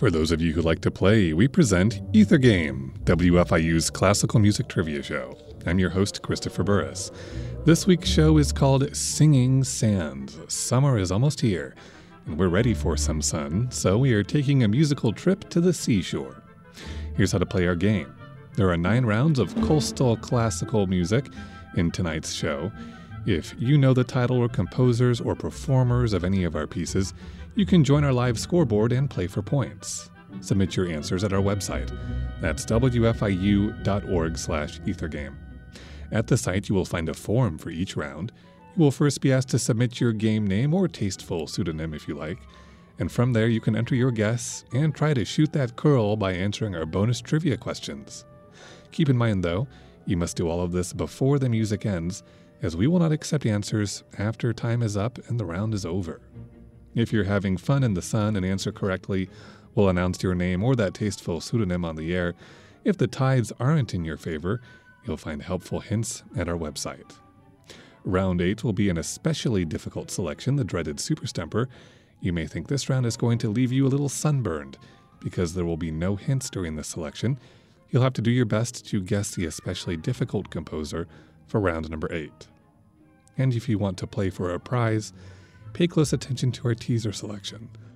For those of you who like to play, we present Ether Game, WFIU's classical music trivia show. I'm your host, Christopher Burris. This week's show is called Singing Sands. Summer is almost here, and we're ready for some sun, so we are taking a musical trip to the seashore. Here's how to play our game. There are 9 rounds of coastal classical music in tonight's show. If you know the title or composers or performers of any of our pieces, you can join our live scoreboard and play for points. Submit your answers at our website. That's wfiu.org/ethergame. At the site, you will find a form for each round. You will first be asked to submit your game name or tasteful pseudonym if you like. And from there, you can enter your guess and try to shoot that curl by answering our bonus trivia questions. Keep in mind, though, you must do all of this before the music ends, as we will not accept answers after time is up and the round is over. If you're having fun in the sun and answer correctly, we'll announce your name or that tasteful pseudonym on the air. If the tides aren't in your favor, you'll find helpful hints at our website. Round 8 will be an especially difficult selection, the dreaded Super Stumper. You may think this round is going to leave you a little sunburned, because there will be no hints during this selection. You'll have to do your best to guess the especially difficult composer for round number 8. And if you want to play for a prize, pay close attention to our teaser selection.